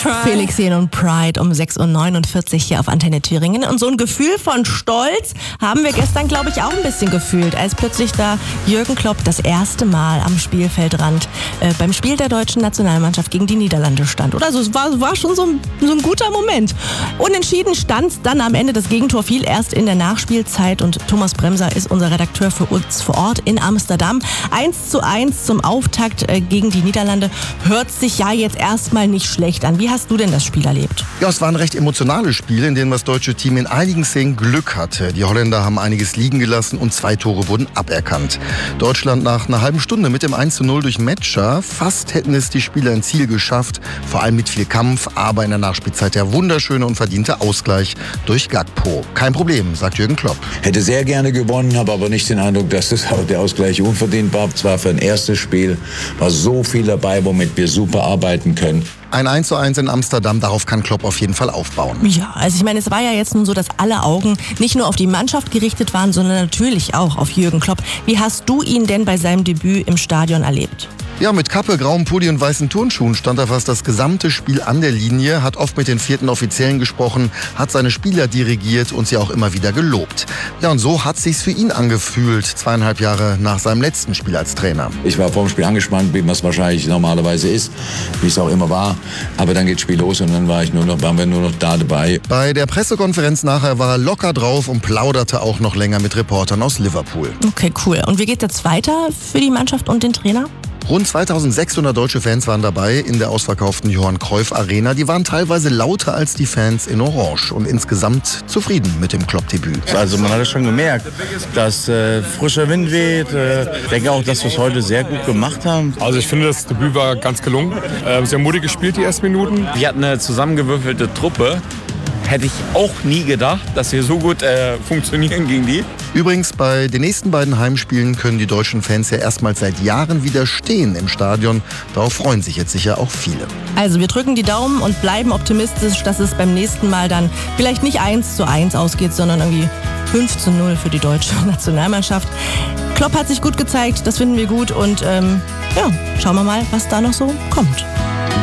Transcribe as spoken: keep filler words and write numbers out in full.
Felix Jähn und Pride um sechs Uhr neunundvierzig hier auf Antenne Thüringen. Und so ein Gefühl von Stolz haben wir gestern, glaube ich, auch ein bisschen gefühlt, als plötzlich da Jürgen Klopp das erste Mal am Spielfeldrand äh, beim Spiel der deutschen Nationalmannschaft gegen die Niederlande stand. Oder also es war, war schon so ein, so ein guter Moment. Unentschieden stand dann am Ende. Das Gegentor fiel erst in der Nachspielzeit und Thomas Bremser ist unser Redakteur für uns vor Ort in Amsterdam. eins zu eins zum Auftakt äh, gegen die Niederlande. Hört sich ja jetzt erstmal nicht schlecht an. Wie hast du denn das Spiel erlebt? Ja, es war ein recht emotionales Spiel, in dem das deutsche Team in einigen Szenen Glück hatte. Die Holländer haben einiges liegen gelassen und zwei Tore wurden aberkannt. Deutschland nach einer halben Stunde mit dem eins zu null durch Metscher. Fast hätten es die Spieler ins Ziel geschafft, vor allem mit viel Kampf, aber in der Nachspielzeit der wunderschöne und verdiente Ausgleich durch Gakpo. Kein Problem, sagt Jürgen Klopp. Hätte sehr gerne gewonnen, habe aber nicht den Eindruck, dass das der Ausgleich unverdient war. Zwar für ein erstes Spiel war so viel dabei, womit wir super arbeiten können. Ein eins zu eins in Amsterdam, darauf kann Klopp auf jeden Fall aufbauen. Ja, also ich meine, es war ja jetzt nun so, dass alle Augen nicht nur auf die Mannschaft gerichtet waren, sondern natürlich auch auf Jürgen Klopp. Wie hast du ihn denn bei seinem Debüt im Stadion erlebt? Ja, mit Kappe, grauem Pulli und weißen Turnschuhen stand er fast das gesamte Spiel an der Linie, hat oft mit den vierten Offiziellen gesprochen, hat seine Spieler dirigiert und sie auch immer wieder gelobt. Ja, und so hat sich's für ihn angefühlt, zweieinhalb Jahre nach seinem letzten Spiel als Trainer. Ich war vor dem Spiel angespannt, wie man es wahrscheinlich normalerweise ist, wie es auch immer war. Aber dann geht das Spiel los und dann war ich nur noch, waren wir nur noch da dabei. Bei der Pressekonferenz nachher war er locker drauf und plauderte auch noch länger mit Reportern aus Liverpool. Okay, cool. Und wie geht's jetzt weiter für die Mannschaft und den Trainer? Rund zweitausendsechshundert deutsche Fans waren dabei in der ausverkauften Johann Cruyff Arena. Die waren teilweise lauter als die Fans in Orange und insgesamt zufrieden mit dem Klopp-Debüt. Also man hat es schon gemerkt, dass äh, frischer Wind weht. Äh, ich denke auch, dass wir es heute sehr gut gemacht haben. Also ich finde, das Debüt war ganz gelungen. Äh, sehr mutig gespielt, die ersten Minuten. Wir hatten eine zusammengewürfelte Truppe. Hätte ich auch nie gedacht, dass wir so gut äh, funktionieren gegen die. Übrigens, bei den nächsten beiden Heimspielen können die deutschen Fans ja erstmals seit Jahren wieder stehen im Stadion. Darauf freuen sich jetzt sicher auch viele. Also wir drücken die Daumen und bleiben optimistisch, dass es beim nächsten Mal dann vielleicht nicht eins zu eins ausgeht, sondern irgendwie fünf zu null für die deutsche Nationalmannschaft. Klopp hat sich gut gezeigt, das finden wir gut und ähm, ja, schauen wir mal, was da noch so kommt.